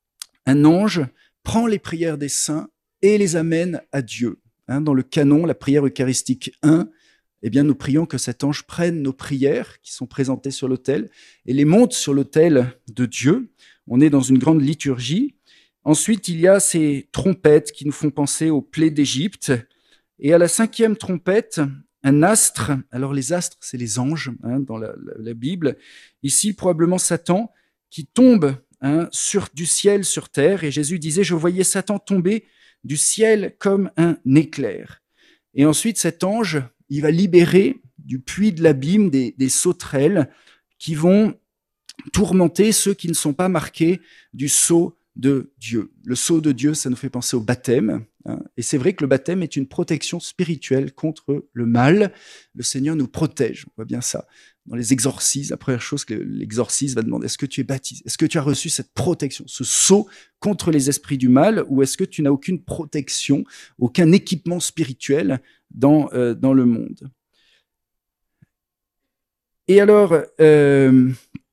un ange prend les prières des saints et les amène à Dieu. Hein, dans le canon, la prière eucharistique un, eh bien, nous prions que cet ange prenne nos prières qui sont présentées sur l'autel et les monte sur l'autel de Dieu. On est dans une grande liturgie. Ensuite, il y a ces trompettes qui nous font penser aux plaies d'Égypte. Et à la cinquième trompette, un astre. Alors les astres, c'est les anges, hein, dans la, la, la Bible. Ici, probablement Satan qui tombe, hein, sur, du ciel sur terre. Et Jésus disait, je voyais Satan tomber du ciel comme un éclair. Et ensuite, cet ange, il va libérer du puits de l'abîme des, des sauterelles qui vont tourmenter ceux qui ne sont pas marqués du sceau de Dieu. Le sceau de Dieu, ça nous fait penser au baptême. Hein, et c'est vrai que le baptême est une protection spirituelle contre le mal. Le Seigneur nous protège, on voit bien ça. Dans les exorcismes, la première chose que l'exorciste va demander, est-ce que tu es baptisé? Est-ce que tu as reçu cette protection, ce sceau contre les esprits du mal, ou est-ce que tu n'as aucune protection, aucun équipement spirituel dans, euh, dans le monde? Et alors, euh,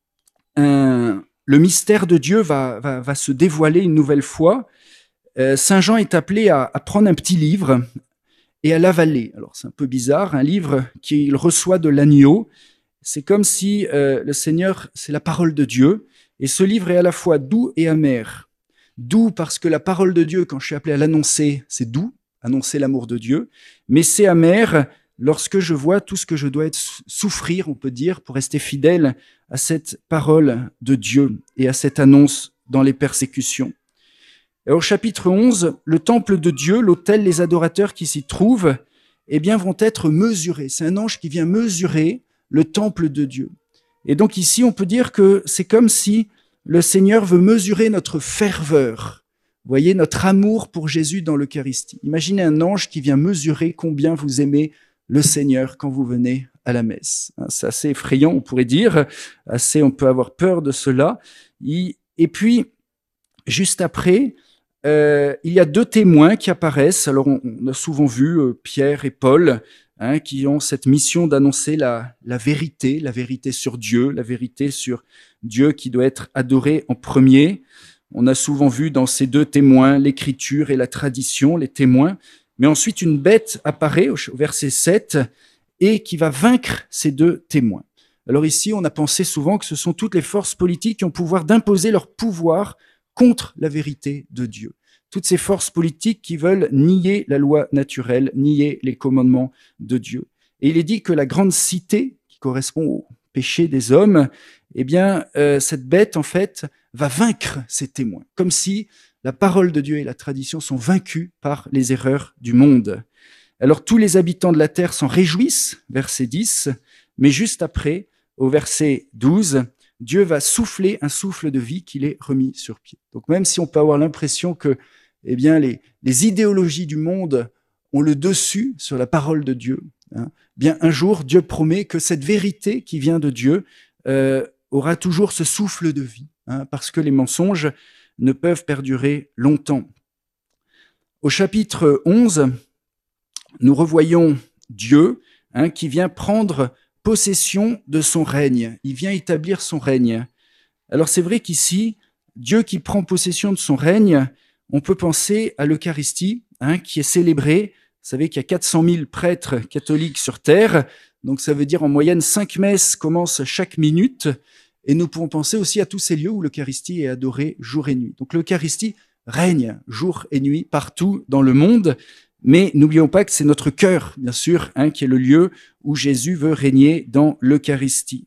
un... le mystère de Dieu va, va, va se dévoiler une nouvelle fois. Euh, Saint Jean est appelé à, à prendre un petit livre et à l'avaler. Alors c'est un peu bizarre, un livre qu'il reçoit de l'agneau. C'est comme si euh, le Seigneur, c'est la parole de Dieu. Et ce livre est à la fois doux et amer. Doux parce que la parole de Dieu, quand je suis appelé à l'annoncer, c'est doux, annoncer l'amour de Dieu. Mais c'est amer lorsque je vois tout ce que je dois être souffrir, on peut dire, pour rester fidèle à cette parole de Dieu et à cette annonce dans les persécutions. Et au chapitre onze, le temple de Dieu, l'autel, les adorateurs qui s'y trouvent, eh bien, vont être mesurés. C'est un ange qui vient mesurer le temple de Dieu. Et donc ici, on peut dire que c'est comme si le Seigneur veut mesurer notre ferveur. Vous voyez, notre amour pour Jésus dans l'Eucharistie. Imaginez un ange qui vient mesurer combien vous aimez le Seigneur quand vous venez à la messe. C'est assez effrayant, on pourrait dire, assez, on peut avoir peur de cela. Et puis, juste après, euh, il y a deux témoins qui apparaissent. Alors, on, on a souvent vu euh, Pierre et Paul, hein, qui ont cette mission d'annoncer la, la vérité, la vérité sur Dieu, la vérité sur Dieu qui doit être adoré en premier. On a souvent vu dans ces deux témoins l'écriture et la tradition, les témoins. Mais ensuite, une bête apparaît au verset sept et qui va vaincre ces deux témoins. Alors ici, on a pensé souvent que ce sont toutes les forces politiques qui ont le pouvoir d'imposer leur pouvoir contre la vérité de Dieu. Toutes ces forces politiques qui veulent nier la loi naturelle, nier les commandements de Dieu. Et il est dit que la grande cité, qui correspond au péché des hommes, eh bien, euh, cette bête, en fait, va vaincre ces témoins, comme si la parole de Dieu et la tradition sont vaincus par les erreurs du monde. Alors tous les habitants de la terre s'en réjouissent, verset dix, mais juste après, au verset douze, Dieu va souffler un souffle de vie qui les remis sur pied. Donc même si on peut avoir l'impression que eh bien, les, les idéologies du monde ont le dessus sur la parole de Dieu, hein, bien un jour, Dieu promet que cette vérité qui vient de Dieu euh, aura toujours ce souffle de vie, hein, parce que les mensonges ne peuvent perdurer longtemps. Au chapitre onze, nous revoyons Dieu, hein, qui vient prendre possession de son règne. Il vient établir son règne. Alors c'est vrai qu'ici, Dieu qui prend possession de son règne, on peut penser à l'Eucharistie, hein, qui est célébrée. Vous savez qu'il y a quatre cent mille prêtres catholiques sur terre, donc ça veut dire en moyenne cinq messes commencent chaque minute. Et nous pouvons penser aussi à tous ces lieux où l'Eucharistie est adorée jour et nuit. Donc l'Eucharistie règne jour et nuit partout dans le monde, mais n'oublions pas que c'est notre cœur, bien sûr, hein, qui est le lieu où Jésus veut régner dans l'Eucharistie.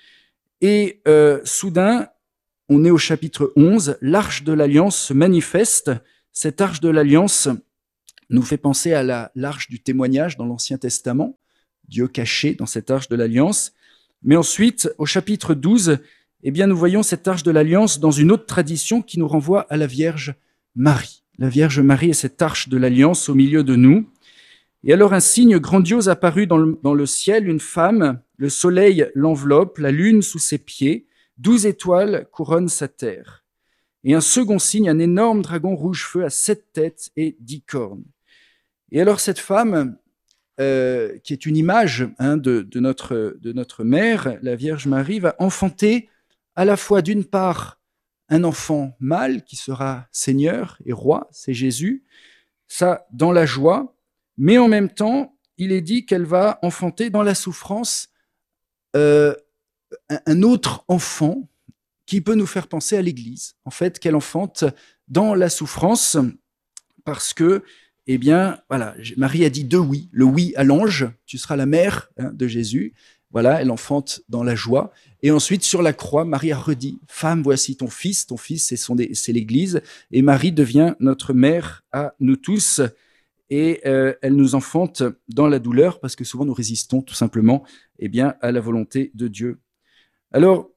Et euh, soudain, on est au chapitre onze, l'Arche de l'Alliance se manifeste. Cette Arche de l'Alliance nous fait penser à la, l'Arche du témoignage dans l'Ancien Testament, Dieu caché dans cette Arche de l'Alliance. Mais ensuite, au chapitre douze, eh bien, nous voyons cette Arche de l'Alliance dans une autre tradition qui nous renvoie à la Vierge Marie. La Vierge Marie est cette Arche de l'Alliance au milieu de nous. Et alors un signe grandiose apparut dans le, dans le ciel, une femme, le soleil l'enveloppe, la lune sous ses pieds, douze étoiles couronnent sa terre. Et un second signe, un énorme dragon rouge-feu à sept têtes et dix cornes. Et alors cette femme, euh, qui est une image hein, de, de, notre, de notre mère, la Vierge Marie, va enfanter à la fois d'une part un enfant mâle qui sera Seigneur et roi, c'est Jésus, ça dans la joie, mais en même temps, il est dit qu'elle va enfanter dans la souffrance euh, un autre enfant qui peut nous faire penser à l'Église. En fait, qu'elle enfante dans la souffrance parce que, eh bien, voilà, Marie a dit deux oui. Le oui à l'ange, tu seras la mère hein, de Jésus. Voilà, elle enfante dans la joie. Et ensuite, sur la croix, Marie a redit, femme, voici ton fils. Ton fils, c'est, son, c'est l'Église. Et Marie devient notre mère à nous tous. Et euh, elle nous enfante dans la douleur parce que souvent nous résistons tout simplement eh bien, à la volonté de Dieu. Alors,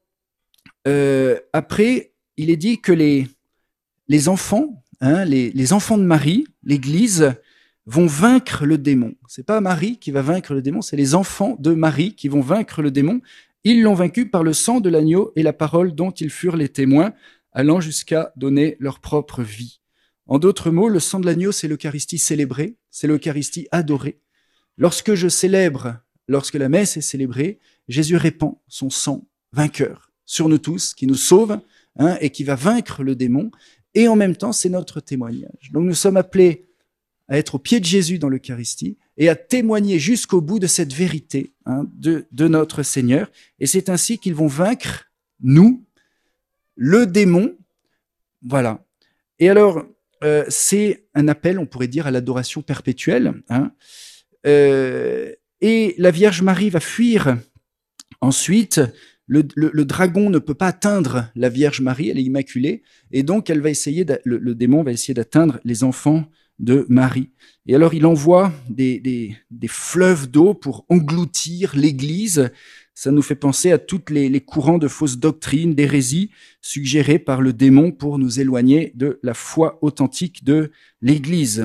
euh, après, il est dit que les, les enfants, hein, les, les enfants de Marie, l'Église, vont vaincre le démon. C'est pas Marie qui va vaincre le démon, c'est les enfants de Marie qui vont vaincre le démon. Ils l'ont vaincu par le sang de l'agneau et la parole dont ils furent les témoins, allant jusqu'à donner leur propre vie. En d'autres mots, le sang de l'agneau, c'est l'Eucharistie célébrée, c'est l'Eucharistie adorée. Lorsque je célèbre, lorsque la messe est célébrée, Jésus répand son sang vainqueur sur nous tous, qui nous sauve hein, et qui va vaincre le démon. Et en même temps, c'est notre témoignage. Donc nous sommes appelés à être au pied de Jésus dans l'Eucharistie et à témoigner jusqu'au bout de cette vérité hein, de, de notre Seigneur. Et c'est ainsi qu'ils vont vaincre, nous, le démon. Voilà. Et alors, euh, c'est un appel, on pourrait dire, à l'adoration perpétuelle. Hein. Euh, et la Vierge Marie va fuir ensuite. Le, le, le dragon ne peut pas atteindre la Vierge Marie, elle est immaculée, et donc elle va essayer, le, le démon va essayer d'atteindre les enfants de Marie. Et alors il envoie des, des, des fleuves d'eau pour engloutir l'Église. Ça nous fait penser à tous les, les courants de fausses doctrines, d'hérésie suggérés par le démon pour nous éloigner de la foi authentique de l'Église.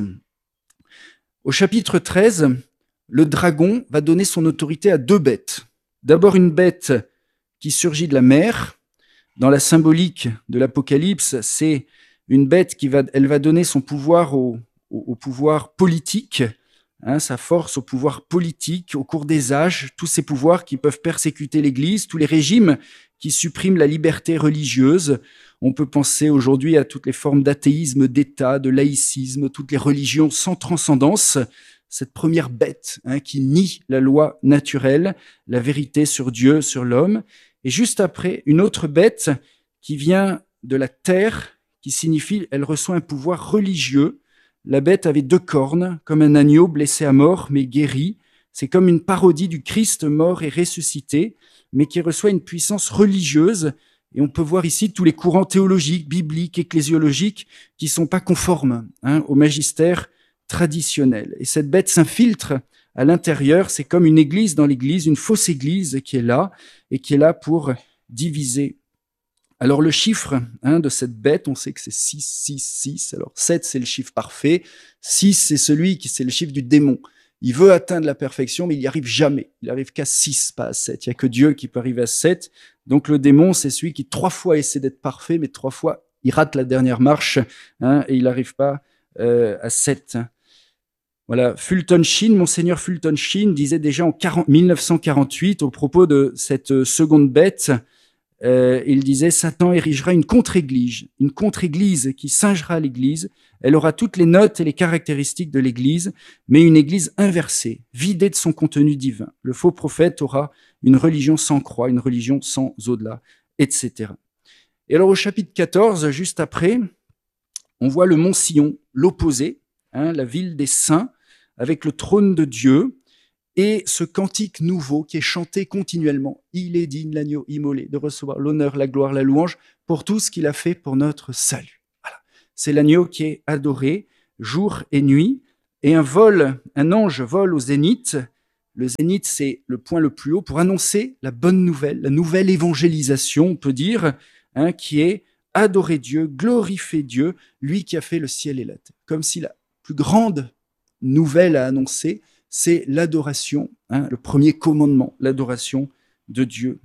Au chapitre treize, le dragon va donner son autorité à deux bêtes. D'abord une bête qui surgit de la mer. Dans la symbolique de l'Apocalypse, c'est une bête qui va, elle va donner son pouvoir au, au, au pouvoir politique, hein, sa force au pouvoir politique au cours des âges, tous ces pouvoirs qui peuvent persécuter l'Église, tous les régimes qui suppriment la liberté religieuse. On peut penser aujourd'hui à toutes les formes d'athéisme d'État, de laïcisme, toutes les religions sans transcendance. Cette première bête hein, qui nie la loi naturelle, la vérité sur Dieu, sur l'homme. Et juste après, une autre bête qui vient de la terre, qui signifie elle reçoit un pouvoir religieux. La bête avait deux cornes, comme un agneau blessé à mort, mais guéri. C'est comme une parodie du Christ mort et ressuscité, mais qui reçoit une puissance religieuse. Et on peut voir ici tous les courants théologiques, bibliques, ecclésiologiques, qui ne sont pas conformes hein, au magistère traditionnel. Et cette bête s'infiltre à l'intérieur, c'est comme une église dans l'église, une fausse église qui est là et qui est là pour diviser. Alors le chiffre hein, de cette bête, on sait que c'est six, six, six. Alors sept, c'est le chiffre parfait. six, c'est celui qui c'est le chiffre du démon. Il veut atteindre la perfection, mais il n'y arrive jamais. Il n'arrive qu'à six, pas à sept. Il n'y a que Dieu qui peut arriver à sept. Donc le démon, c'est celui qui trois fois essaie d'être parfait, mais trois fois, il rate la dernière marche hein, et il n'arrive pas euh, à sept. Voilà, Fulton Sheen, Monseigneur Fulton Sheen disait déjà en mille neuf cent quarante-huit au propos de cette seconde bête, euh, il disait « Satan érigera une contre-église, une contre-église qui singera l'Église. Elle aura toutes les notes et les caractéristiques de l'Église, mais une Église inversée, vidée de son contenu divin. Le faux prophète aura une religion sans croix, une religion sans au-delà. et cetera. Et alors au chapitre quatorze, juste après, on voit le mont Sion, l'opposé, hein, la ville des saints, avec le trône de Dieu, et ce cantique nouveau qui est chanté continuellement. Il est digne, l'agneau immolé, de recevoir l'honneur, la gloire, la louange, pour tout ce qu'il a fait pour notre salut. Voilà. C'est l'agneau qui est adoré jour et nuit, et un vol, un ange vole au zénith. Le zénith, c'est le point le plus haut pour annoncer la bonne nouvelle, la nouvelle évangélisation, on peut dire, hein, qui est adorer Dieu, glorifier Dieu, lui qui a fait le ciel et la terre. Comme si la plus grande nouvelle à annoncer, c'est l'adoration, hein, le premier commandement, l'adoration de Dieu.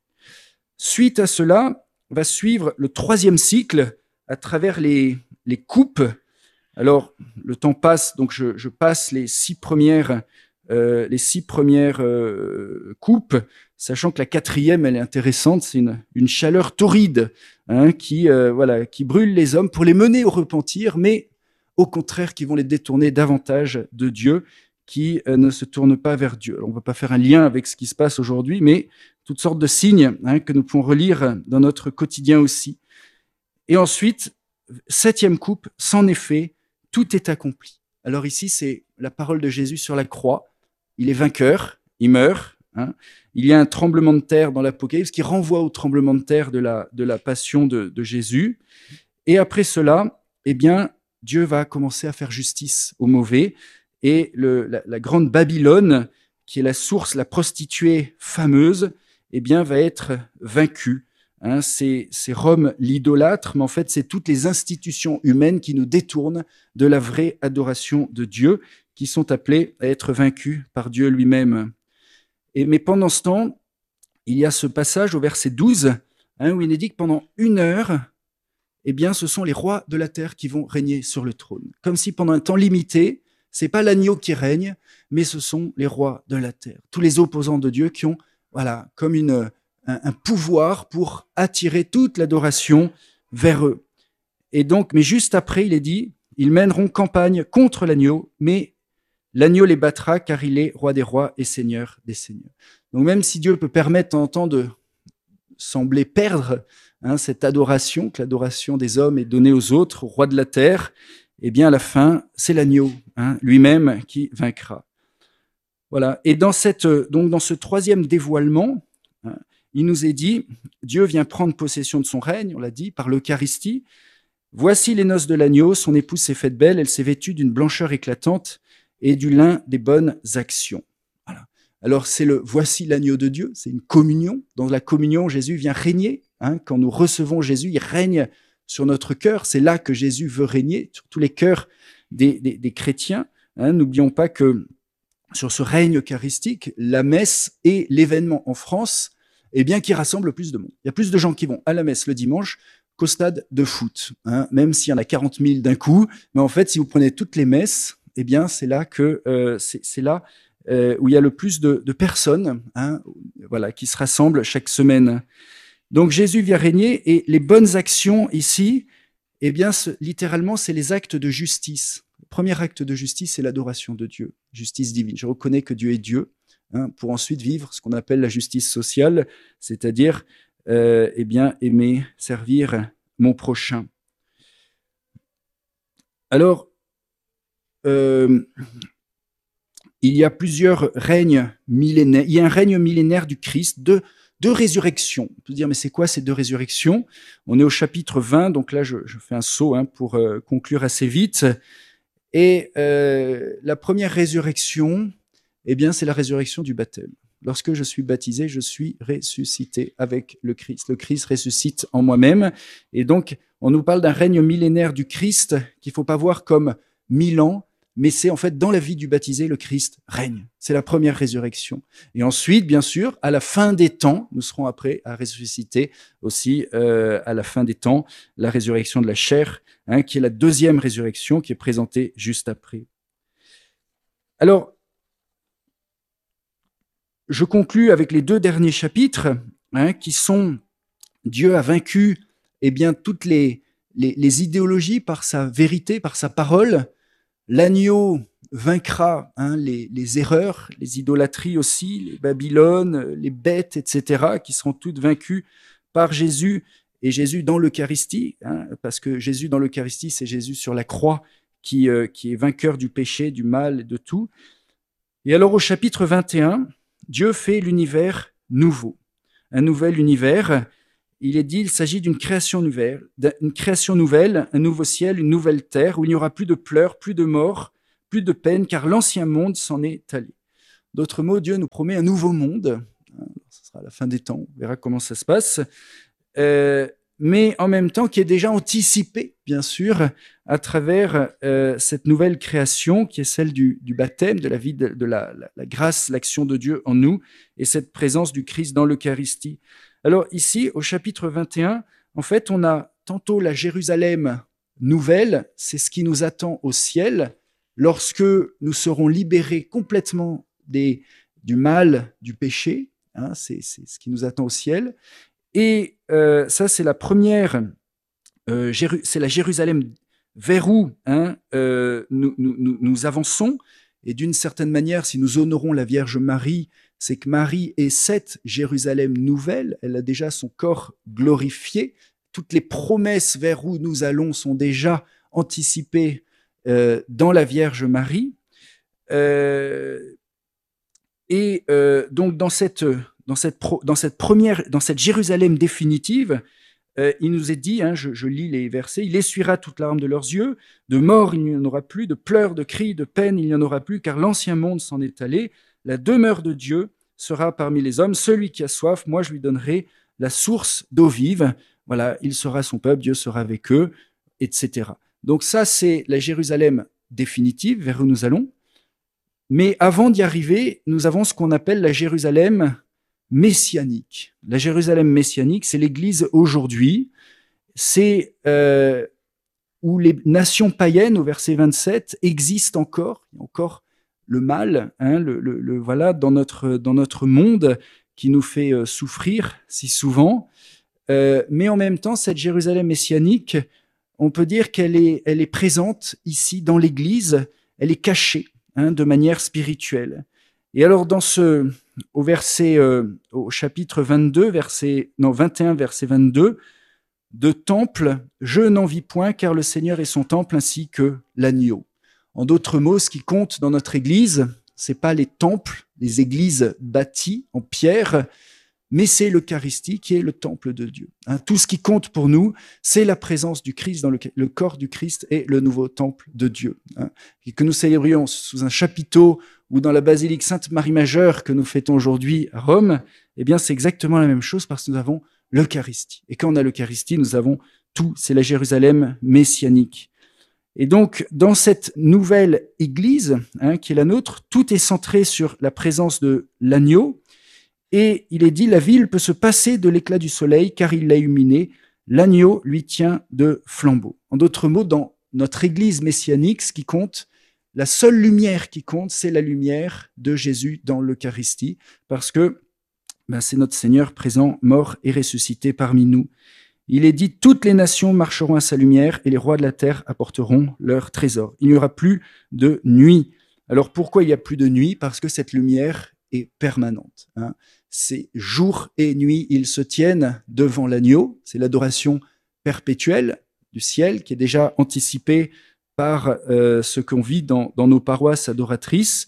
Suite à cela, va suivre le troisième cycle à travers les, les coupes. Alors, le temps passe, donc je, je passe les six premières, euh, les six premières euh, coupes, sachant que la quatrième, elle est intéressante, c'est une, une chaleur torride, hein, qui, euh, voilà, qui brûle les hommes pour les mener au repentir, mais au contraire, qui vont les détourner davantage de Dieu, qui euh, ne se tournent pas vers Dieu. Alors, on ne va pas faire un lien avec ce qui se passe aujourd'hui, mais toutes sortes de signes, hein, que nous pouvons relire dans notre quotidien aussi. Et ensuite, septième coupe, sans effet, tout est accompli. Alors ici, c'est la parole de Jésus sur la croix. Il est vainqueur, il meurt. Hein. Il y a un tremblement de terre dans l'Apocalypse qui renvoie au tremblement de terre de la, de la passion de, de Jésus. Et après cela, eh bien, Dieu va commencer à faire justice aux mauvais. Et le, la, la grande Babylone, qui est la source, la prostituée fameuse, eh bien, va être vaincue. Hein, c'est, c'est Rome l'idolâtre, mais en fait, c'est toutes les institutions humaines qui nous détournent de la vraie adoration de Dieu, qui sont appelées à être vaincues par Dieu lui-même. Et, mais pendant ce temps, il y a ce passage au verset douze, hein, où il est dit que pendant une heure, eh bien, ce sont les rois de la terre qui vont régner sur le trône. Comme si pendant un temps limité, c'est pas l'agneau qui règne, mais ce sont les rois de la terre. Tous les opposants de Dieu qui ont, voilà, comme une, un, un pouvoir pour attirer toute l'adoration vers eux. Et donc, mais juste après, il est dit, ils mèneront campagne contre l'agneau, mais l'agneau les battra car il est roi des rois et seigneur des seigneurs. Donc même si Dieu peut permettre en temps de sembler perdre, hein, cette adoration, que l'adoration des hommes est donnée aux autres, aux rois de la terre, eh bien, à la fin, c'est l'agneau, hein, lui-même qui vaincra. Voilà. Et dans cette, donc, dans ce troisième dévoilement, hein, il nous est dit, Dieu vient prendre possession de son règne, on l'a dit, par l'Eucharistie. Voici les noces de l'agneau, son épouse s'est faite belle, elle s'est vêtue d'une blancheur éclatante et du lin des bonnes actions. Voilà. Alors, c'est le voici l'agneau de Dieu, c'est une communion. Dans la communion, Jésus vient régner. Hein, quand nous recevons Jésus, il règne sur notre cœur. C'est là que Jésus veut régner, sur tous les cœurs des, des, des chrétiens. Hein, n'oublions pas que sur ce règne eucharistique, la messe est l'événement en France, eh bien, qui rassemble le plus de monde. Il y a plus de gens qui vont à la messe le dimanche qu'au stade de foot, hein, même s'il y en a quarante mille d'un coup. Mais en fait, si vous prenez toutes les messes, eh bien, c'est là que euh, c'est, c'est là euh, où il y a le plus de, de personnes, hein, voilà, qui se rassemblent chaque semaine. Donc Jésus vient régner et les bonnes actions ici, eh bien, ce, littéralement, c'est les actes de justice. Le premier acte de justice, c'est l'adoration de Dieu, justice divine. Je reconnais que Dieu est Dieu, hein, pour ensuite vivre ce qu'on appelle la justice sociale, c'est-à-dire, euh, eh bien, aimer, servir mon prochain. Alors, euh, il y a plusieurs règnes millénaires. Il y a un règne millénaire du Christ, de Deux résurrections. On peut se dire, mais c'est quoi ces deux résurrections? On est au chapitre vingt, donc là, je, je fais un saut, hein, pour euh, conclure assez vite. Et euh, la première résurrection, eh bien, c'est la résurrection du baptême. Lorsque je suis baptisé, je suis ressuscité avec le Christ. Le Christ ressuscite en moi-même. Et donc, on nous parle d'un règne millénaire du Christ qu'il ne faut pas voir comme mille ans, mais c'est en fait dans la vie du baptisé, le Christ règne. C'est la première résurrection. Et ensuite, bien sûr, à la fin des temps, nous serons après à ressusciter aussi euh, à la fin des temps, la résurrection de la chair, hein, qui est la deuxième résurrection qui est présentée juste après. Alors, je conclus avec les deux derniers chapitres, hein, qui sont Dieu a vaincu, eh bien, toutes les, les, les idéologies par sa vérité, par sa parole. L'agneau vaincra, hein, les, les erreurs, les idolâtries aussi, les Babylones, les bêtes, et cetera, qui seront toutes vaincues par Jésus, et Jésus dans l'Eucharistie, hein, parce que Jésus dans l'Eucharistie, c'est Jésus sur la croix qui, euh, qui est vainqueur du péché, du mal et de tout. Et alors au chapitre vingt et un, Dieu fait l'univers nouveau, un nouvel univers. Il est dit, il s'agit d'une création nouvelle, d'une création nouvelle, un nouveau ciel, une nouvelle terre, où il n'y aura plus de pleurs, plus de morts, plus de peine, car l'ancien monde s'en est allé. D'autres mots, Dieu nous promet un nouveau monde. Ce sera à la fin des temps, on verra comment ça se passe. Euh, mais en même temps qui est déjà anticipé, bien sûr, à travers euh, cette nouvelle création qui est celle du, du baptême, de la vie, de, de la, la, la grâce, l'action de Dieu en nous, et cette présence du Christ dans l'Eucharistie. Alors ici, au chapitre vingt et un, en fait, on a tantôt la Jérusalem nouvelle, c'est ce qui nous attend au ciel, lorsque nous serons libérés complètement des, du mal, du péché, hein, c'est, c'est ce qui nous attend au ciel. Et euh, ça, c'est la première, euh, Jéru- c'est la Jérusalem vers où hein, euh, nous, nous, nous avançons. Et d'une certaine manière, si nous honorons la Vierge Marie, c'est que Marie est cette Jérusalem nouvelle. Elle a déjà son corps glorifié. Toutes les promesses vers où nous allons sont déjà anticipées euh, dans la Vierge Marie. Euh, et euh, donc, dans cette... Dans cette, pro, dans cette première, dans cette Jérusalem définitive, euh, il nous est dit, hein, je, je lis les versets, il essuiera toute larme de leurs yeux, de mort il n'y en aura plus, de pleurs, de cris, de peine il n'y en aura plus, car l'ancien monde s'en est allé. La demeure de Dieu sera parmi les hommes, celui qui a soif, moi je lui donnerai la source d'eau vive. Voilà, il sera son peuple, Dieu sera avec eux, et cetera. Donc ça, c'est la Jérusalem définitive vers où nous allons. Mais avant d'y arriver, nous avons ce qu'on appelle la Jérusalem messianique. La Jérusalem messianique, c'est l'Église aujourd'hui. C'est euh, où les nations païennes, au verset vingt-sept, existent encore. Il y a encore le mal, hein, le, le, le, voilà, dans notre, dans notre monde qui nous fait euh, souffrir si souvent. Euh, mais en même temps, cette Jérusalem messianique, on peut dire qu'elle est, elle est présente ici dans l'Église. Elle est cachée hein, de manière spirituelle. Et alors, dans ce, au verset, euh, au chapitre vingt-deux, verset, non, vingt et un, verset vingt-deux, de temple, je n'en vis point, car le Seigneur est son temple ainsi que l'agneau. En d'autres mots, ce qui compte dans notre Église, c'est pas les temples, les églises bâties en pierre, mais c'est l'Eucharistie qui est le temple de Dieu. Hein, tout ce qui compte pour nous, c'est la présence du Christ dans le, le corps du Christ et le nouveau temple de Dieu. Hein, et que nous célébrions sous un chapiteau ou dans la basilique Sainte-Marie-Majeure que nous fêtons aujourd'hui à Rome, eh bien c'est exactement la même chose parce que nous avons l'Eucharistie. Et quand on a l'Eucharistie, nous avons tout, c'est la Jérusalem messianique. Et donc, dans cette nouvelle Église, hein, qui est la nôtre, tout est centré sur la présence de l'agneau. Et il est dit, la ville peut se passer de l'éclat du soleil, car il l'a illuminée. L'agneau lui tient de flambeau. En d'autres mots, dans notre Église messianique, ce qui compte, la seule lumière qui compte, c'est la lumière de Jésus dans l'Eucharistie, parce que ben, c'est notre Seigneur présent, mort et ressuscité parmi nous. Il est dit, toutes les nations marcheront à sa lumière et les rois de la terre apporteront leur trésor. Il n'y aura plus de nuit. Alors pourquoi il n'y a plus de nuit? Parce que cette lumière est permanente. Hein. C'est jour et nuit, ils se tiennent devant l'agneau. C'est l'adoration perpétuelle du ciel qui est déjà anticipée par euh, ce qu'on vit dans, dans nos paroisses adoratrices.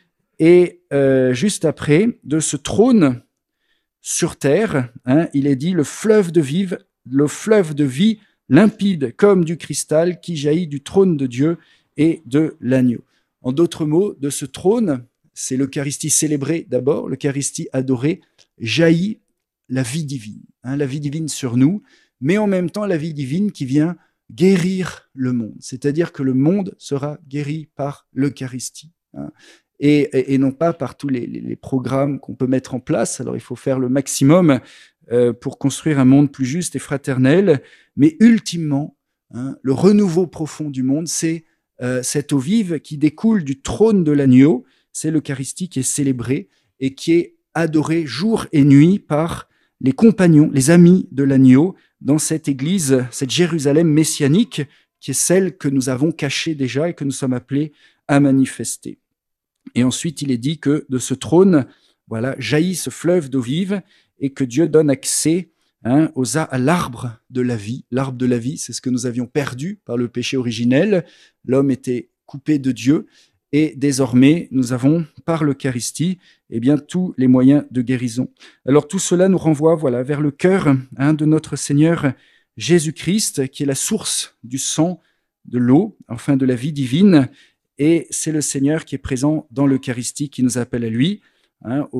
Et euh, juste après, de ce trône sur terre, hein, il est dit le fleuve de vive, le fleuve de vie limpide comme du cristal qui jaillit du trône de Dieu et de l'agneau. En d'autres mots, de ce trône, c'est l'Eucharistie célébrée d'abord, l'Eucharistie adorée, jaillit la vie divine, hein, la vie divine sur nous, mais en même temps la vie divine qui vient guérir le monde, c'est-à-dire que le monde sera guéri par l'Eucharistie. Hein. Et, et, et non pas par tous les, les, les programmes qu'on peut mettre en place. Alors il faut faire le maximum euh, pour construire un monde plus juste et fraternel, mais ultimement, hein, le renouveau profond du monde, c'est euh, cette eau vive qui découle du trône de l'agneau, c'est l'Eucharistie qui est célébrée et qui est adorée jour et nuit par les compagnons, les amis de l'agneau, dans cette église, cette Jérusalem messianique, qui est celle que nous avons cachée déjà et que nous sommes appelés à manifester. Et ensuite, il est dit que de ce trône, voilà, jaillit ce fleuve d'eau vive et que Dieu donne accès hein, aux a- à l'arbre de la vie. L'arbre de la vie, c'est ce que nous avions perdu par le péché originel. L'homme était coupé de Dieu et désormais nous avons par l'Eucharistie eh bien tous les moyens de guérison. Alors tout cela nous renvoie voilà vers le cœur hein, de notre Seigneur Jésus-Christ qui est la source du sang, de l'eau, enfin de la vie divine, et c'est le Seigneur qui est présent dans l'Eucharistie qui nous appelle à lui. Hein,